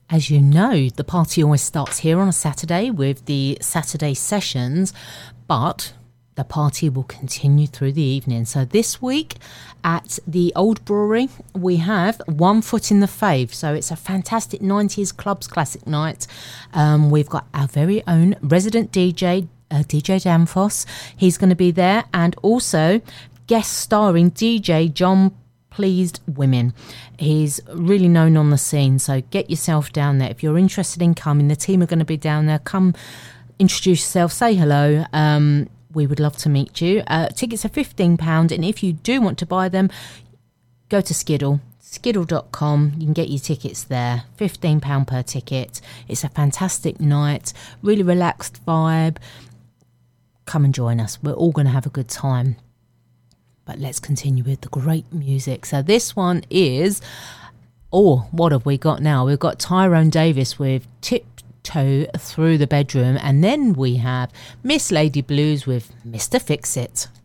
As you know, the party always starts here on a Saturday with the Saturday sessions, but the party will continue through the evening. So this week at the Old Brewery, we have One Foot in the Fave. So it's a fantastic 90s clubs classic night. We've got our very own resident DJ, DJ Danfoss. He's going to be there, and also guest starring DJ John Pleased Women. He's really known on the scene, so get yourself down there if you're interested in coming. The team are going to be down there. Come introduce yourself, say hello. We would love to meet you. Tickets are £15, and if you do want to buy them, go to skiddle.com. You can get your tickets there. £15 per ticket. It's a fantastic night, really relaxed vibe. Come and join us. We're all going to have a good time. But let's continue with the great music. So this one is, what have we got now? We've got Tyrone Davis with Tiptoe Through the Bedroom. And then we have Miss Lady Blues with Mr. Fix-It.